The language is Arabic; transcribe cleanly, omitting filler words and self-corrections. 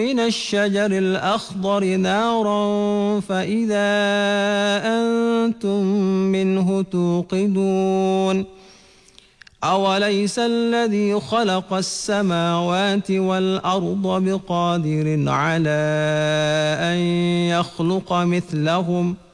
من الشجر الأخضر نارا فإذا أنتم منه توقدون أوليس الذي خلق السماوات والأرض بقادر على أن يخلق مثلهم